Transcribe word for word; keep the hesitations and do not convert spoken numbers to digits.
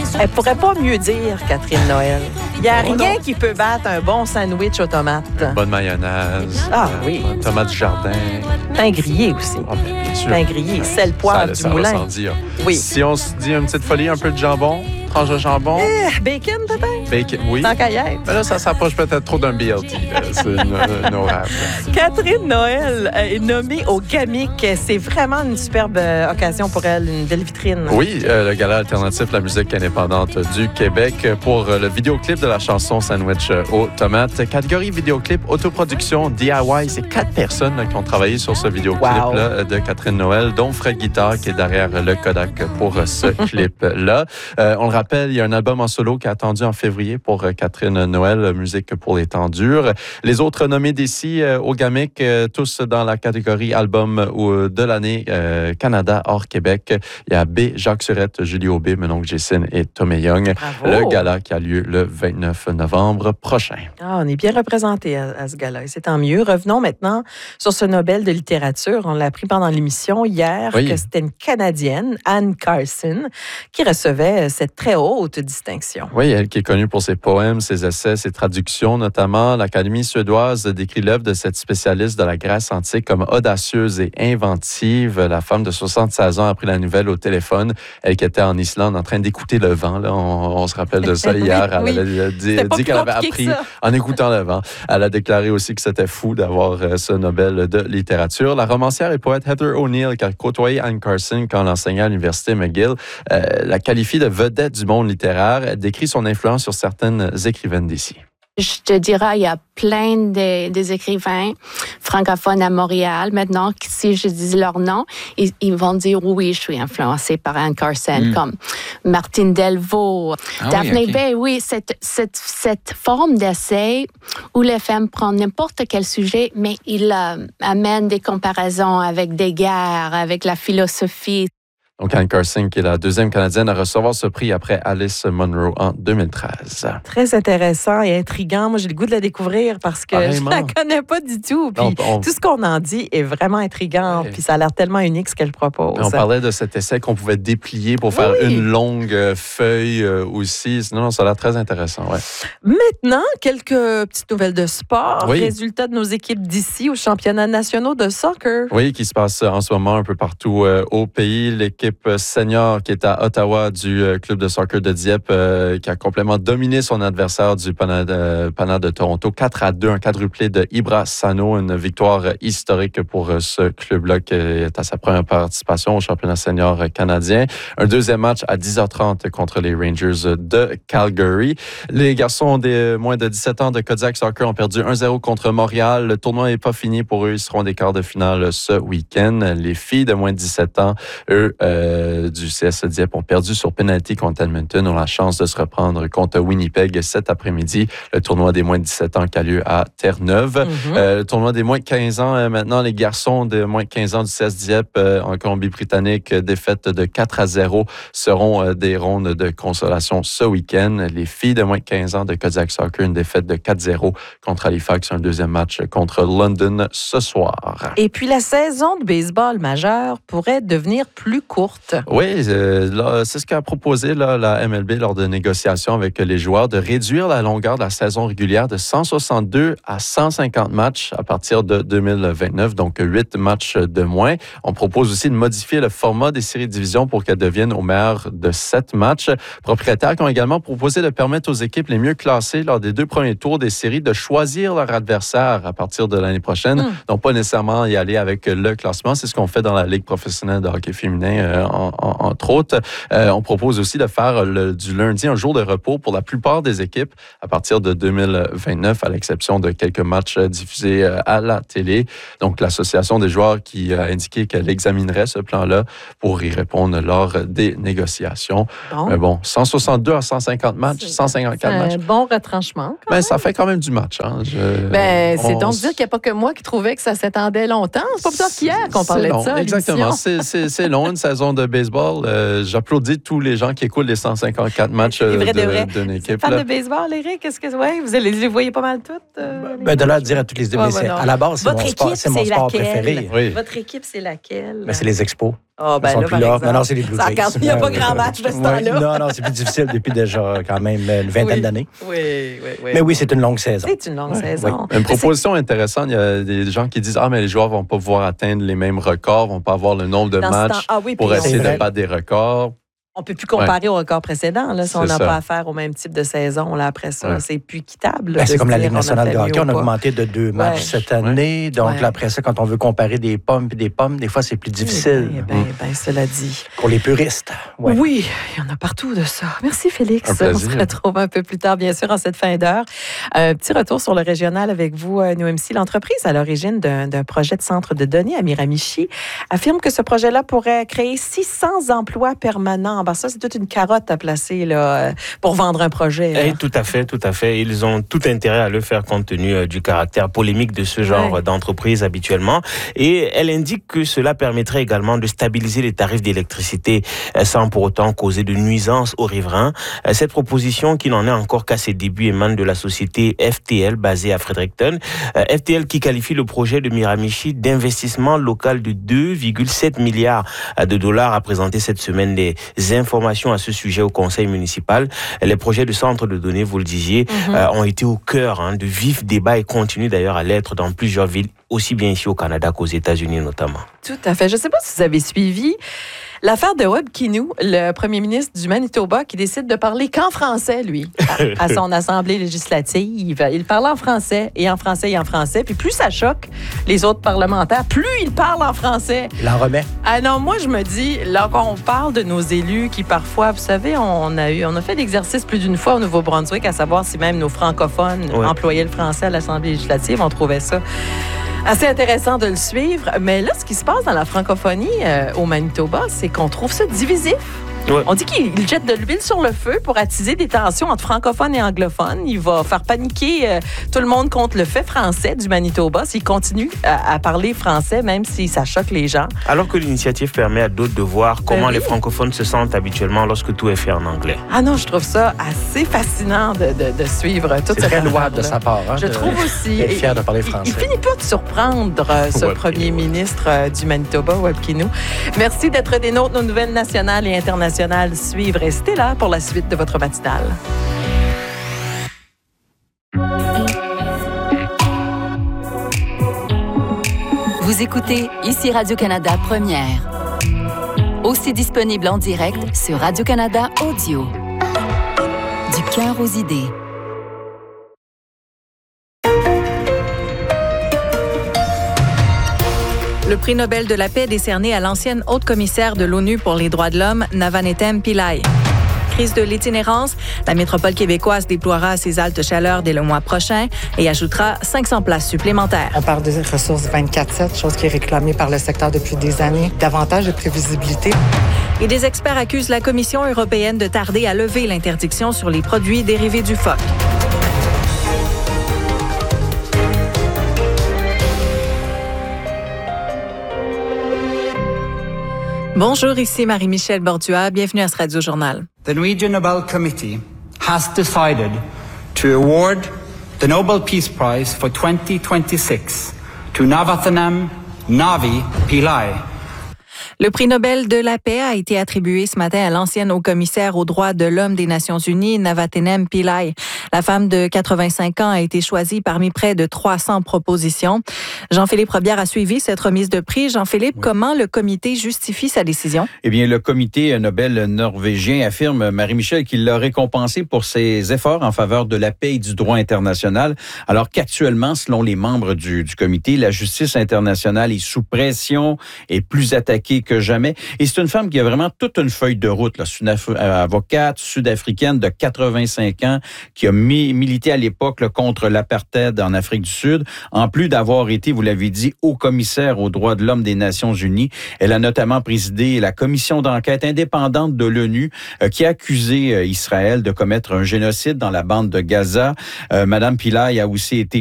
Elle pourrait pas mieux dire, Catherine Noël. Il n'y a oh rien non. qui peut battre un bon sandwich aux tomates. Une bonne mayonnaise. Ah oui. Tomate du jardin. Pain grillé aussi. Ah, bien, bien sûr. Pain grillé, sel, poivre, du ça moulin. Ça va sans dire. Oui. Si on se dit une petite folie, un peu de jambon, tranche de jambon. Eh, bacon peut-être? Bacon, oui. Tant qu'à y être. Mais là, ça s'approche peut-être trop d'un B L T. C'est une orage. Catherine Noël est nommée au GAMIC. C'est vraiment une superbe occasion pour elle, une belle vitrine. Oui, euh, le gala alternatif La musique indépendante du Québec pour le vidéoclip de la chanson Sandwich aux tomates. Catégorie vidéoclip, autoproduction, D I Y. C'est quatre personnes là, qui ont travaillé sur ce vidéoclip wow. là, de Catherine Noël, dont Fred Guitare qui est derrière le Kodak pour ce clip-là. Euh, on le rappelle, il y a un album en solo qui est attendu en février pour Catherine Noël, musique pour les temps durs. Les autres nommés d'ici euh, au GAMIC, euh, tous dans la catégorie album euh, de l'année euh, Canada hors Québec. Il y a B, Jacques Surette, Julie Aubé, Menon Jessin et Tommy Young. Bravo. Le gala qui a lieu le vingt-neuf novembre prochain. Ah, on est bien représentés à, à ce gala et c'est tant mieux. Revenons maintenant sur ce Nobel de littérature. On l'a appris pendant l'émission hier oui. que c'était une Canadienne, Anne Carson, qui recevait cette très haute distinction. Oui, elle qui est connue pour ses poèmes, ses essais, ses traductions notamment. L'Académie suédoise décrit l'œuvre de cette spécialiste de la Grèce antique comme audacieuse et inventive. La femme de soixante-seize ans a pris la nouvelle au téléphone. Elle qui était en Islande en train d'écouter le vent. Là, on, on se rappelle de ça hier. Elle oui, avait dit, dit qu'elle avait appris en écoutant le vent. Elle a déclaré aussi que c'était fou d'avoir ce Nobel de littérature. La romancière et poète Heather O'Neill, qui a côtoyé Anne Carson quand elle enseignait à l'Université McGill, euh, la qualifie de vedette du monde littéraire. Elle décrit son influence sur certaines écrivaines d'ici. Je te dirais, il y a plein de, des écrivains francophones à Montréal. Maintenant, si je dis leur nom, ils, ils vont dire oui, je suis influencée par Anne Carson, mm. comme Martine Delvaux, ah, Daphne oui, okay. Bay. Oui, cette, cette, cette forme d'essai où les femmes prennent n'importe quel sujet, mais ils euh, amènent des comparaisons avec des guerres, avec la philosophie. Donc, Anne Carson, qui est la deuxième Canadienne à recevoir ce prix après Alice Munro en deux mille treize. Très intéressant et intriguant. Moi, j'ai le goût de la découvrir parce que Pareillement. je ne la connais pas du tout. Puis on, on... tout ce qu'on en dit est vraiment intriguant. Ouais. Puis ça a l'air tellement unique ce qu'elle propose. On parlait de cet essai qu'on pouvait déplier pour faire oui. une longue feuille aussi. Non, non, ça a l'air très intéressant. Ouais. Maintenant, quelques petites nouvelles de sport. Oui. Résultats de nos équipes d'ici aux championnats nationaux de soccer. Oui, qui se passe en ce moment un peu partout euh, au pays. L'équipe senior qui est à Ottawa du euh, club de soccer de Dieppe euh, qui a complètement dominé son adversaire du Pana de, Pana de Toronto. quatre à deux, un quadruplé de Ibra Sano, une victoire historique pour euh, ce club-là qui est à sa première participation au championnat senior canadien. Un deuxième match à dix heures trente contre les Rangers de Calgary. Les garçons des moins de dix-sept ans de Kodiak Soccer ont perdu un zéro contre Montréal. Le tournoi n'est pas fini pour eux. Ils seront des quarts de finale ce week-end. Les filles de moins de dix-sept ans, eux, euh, du C S Dieppe ont perdu sur penalty contre Edmonton, ont la chance de se reprendre contre Winnipeg cet après-midi. Le tournoi des moins de dix-sept ans qui a lieu à Terre-Neuve. Mm-hmm. Euh, le tournoi des moins de quinze ans, euh, maintenant, les garçons de moins de quinze ans du C S Dieppe euh, en Colombie-Britannique, défaite de quatre à zéro, seront euh, des rondes de consolation ce week-end. Les filles de moins de quinze ans de Kodiak Soccer, une défaite de quatre zéro contre Halifax, un deuxième match contre London ce soir. Et puis, la saison de baseball majeure pourrait devenir plus courte. Oui, euh, là, c'est ce qu'a proposé là, la M L B lors de négociations avec les joueurs, de réduire la longueur de la saison régulière de cent soixante-deux à cent cinquante matchs à partir de deux mille vingt-neuf, donc huit matchs de moins. On propose aussi de modifier le format des séries de division pour qu'elles deviennent au meilleur de sept matchs. Propriétaires qui ont également proposé de permettre aux équipes les mieux classées lors des deux premiers tours des séries de choisir leur adversaire à partir de l'année prochaine, mmh. donc pas nécessairement y aller avec le classement. C'est ce qu'on fait dans la Ligue professionnelle de hockey féminin euh, En, en, entre autres. Euh, on propose aussi de faire le, du lundi un jour de repos pour la plupart des équipes à partir de deux mille vingt-neuf, à l'exception de quelques matchs diffusés à la télé. Donc, l'Association des joueurs qui a indiqué qu'elle examinerait ce plan-là pour y répondre lors des négociations. Bon. Mais bon, cent soixante-deux à cent cinquante matchs, cent cinquante-quatre matchs. C'est un bon retranchement. Ben, même. Ça fait quand même du match. Hein. Je, ben, c'est on, donc dire qu'il n'y a pas que moi qui trouvais que ça s'étendait longtemps. C'est pas plus qu'hier qu'on parlait long, de ça. Exactement. C'est, c'est, c'est long, une saison de baseball. Euh, j'applaudis tous les gens qui écoutent les cent cinquante-quatre matchs euh, vrai, de, de, d'une équipe. Fan de baseball, Éric? Est-ce que ouais, vous les, les voyez pas mal toutes? Euh, ben, de là à dire à toutes les ouais, ouais, à la base, c'est Votre mon équipe, sport, c'est mon c'est sport laquelle? préféré. Oui. Votre équipe, c'est laquelle? Ben, c'est les Expos. Oh, ben sont là, plus par là. exemple, Non, non, c'est les Blue ça, Jays. quand il n'y a pas grand match de ce Ouais, temps-là. Non, non, c'est plus difficile depuis déjà quand même une vingtaine oui. d'années. Oui, oui, oui. Mais oui, c'est une longue saison. C'est une longue ouais. saison. Oui. Une proposition intéressante, il y a des gens qui disent « Ah, mais les joueurs ne vont pas pouvoir atteindre les mêmes records, ne vont pas avoir le nombre de Dans matchs ah, oui, pour essayer de battre des records. » On ne peut plus comparer ouais. au record précédent. Là, si on n'a pas affaire au même type de saison, là, après ça, ouais. c'est plus équitable. Ben, c'est comme la Ligue nationale de hockey. On a augmenté de deux matchs ouais. cette année. Ouais. Donc, ouais. là, après ça, quand on veut comparer des pommes et des pommes, des fois, c'est plus difficile. Eh bien, mm. ben, cela dit. Pour les puristes. Ouais. Oui, il y en a partout de ça. Merci, Félix. On se retrouve un peu plus tard, bien sûr, en cette fin d'heure. Un petit retour sur le régional avec vous, nous M C. L'entreprise à l'origine d'un, d'un projet de centre de données à Miramichi affirme que ce projet-là pourrait créer six cents emplois permanents. Ben, ça, c'est toute une carotte à placer là, pour vendre un projet. Et tout à fait, tout à fait. Ils ont tout intérêt à le faire compte tenu du caractère polémique de ce genre ouais. d'entreprise habituellement. Et elle indique que cela permettrait également de stabiliser les tarifs d'électricité sans pour autant causer de nuisances aux riverains. Cette proposition, qui n'en est encore qu'à ses débuts, émane de la société F T L basée à Fredericton. F T L qui qualifie le projet de Miramichi d'investissement local de deux virgule sept milliards de dollars, a présenté cette semaine des informations à ce sujet au conseil municipal. Les projets de centre de données, vous le disiez, mm-hmm. euh, ont été au cœur hein, de vifs débats et continuent d'ailleurs à l'être dans plusieurs villes, aussi bien ici au Canada qu'aux États-Unis notamment. Tout à fait. Je ne sais pas si vous avez suivi l'affaire de Webb Kinew, le premier ministre du Manitoba, qui décide de parler qu'en français, lui, à, à son assemblée législative. Il parle en français, et en français, et en français. Puis plus ça choque les autres parlementaires, plus il parle en français. Il en remet. Ah non, moi, je me dis, là, quand on parle de nos élus qui, parfois, vous savez, on a, eu, on a fait l'exercice plus d'une fois au Nouveau-Brunswick, à savoir si même nos francophones ouais. employaient le français à l'Assemblée législative. On trouvait ça assez intéressant de le suivre. Mais là, ce qui se passe dans la francophonie euh, au Manitoba, c'est qu'on trouve ça divisif. Ouais. On dit qu'il jette de l'huile sur le feu pour attiser des tensions entre francophones et anglophones. Il va faire paniquer euh, tout le monde contre le fait français du Manitoba s'il continue à, à parler français, même si ça choque les gens. Alors que l'initiative permet à d'autres de voir comment ben oui. les francophones se sentent habituellement lorsque tout est fait en anglais. Ah non, je trouve ça assez fascinant de, de, de suivre toute cette C'est très louable de sa part. Hein, je de, trouve aussi. Être fier de parler français. Il, il finit pas de surprendre euh, ce premier ministre euh, du Manitoba, Webb Kinew. Merci d'être des nôtres. Nos nouvelles nationales et internationales suivre. Restez là pour la suite de votre matinale. Vous écoutez ici Radio-Canada Première. Aussi disponible en direct sur Radio-Canada Audio. Du cœur aux idées. Le prix Nobel de la paix décerné à l'ancienne haute commissaire de l'ONU pour les droits de l'homme, Navanetem Pillai. Crise de l'itinérance, la métropole québécoise déploiera ses altes chaleurs dès le mois prochain et ajoutera cinq cents places supplémentaires. On parle de ressources vingt-quatre sept, chose qui est réclamée par le secteur depuis des années. Davantage de prévisibilité. Et des experts accusent la Commission européenne de tarder à lever l'interdiction sur les produits dérivés du phoque. Bonjour, ici Marie-Michel Bordua. Bienvenue à ce Radio-Journal. The Norwegian Nobel Committee has decided to award the Nobel Peace Prize for twenty twenty-six to Navarathnam Navi Pillai. Le prix Nobel de la paix a été attribué ce matin à l'ancienne haut-commissaire aux droits de l'homme des Nations unies, Navarathnam Pillai. La femme de quatre-vingt-cinq ans a été choisie parmi près de trois cents propositions. Jean-Philippe Robillard a suivi cette remise de prix. Jean-Philippe, oui. Comment le comité justifie sa décision? Eh bien, le comité Nobel norvégien affirme, Marie-Michel, qu'il l'a récompensé pour ses efforts en faveur de la paix et du droit international, alors qu'actuellement, selon les membres du, du comité, la justice internationale est sous pression et plus attaquée que jamais. Et c'est une femme qui a vraiment toute une feuille de route, là. C'est une avocate sud-africaine de quatre-vingt-cinq ans qui a mi- milité à l'époque là, contre l'apartheid en Afrique du Sud. En plus d'avoir été, vous l'avez dit, haut-commissaire aux droits de l'homme des Nations unies, elle a notamment présidé la commission d'enquête indépendante de l'ONU euh, qui a accusé euh, Israël de commettre un génocide dans la bande de Gaza. Euh, Madame Pillai a aussi été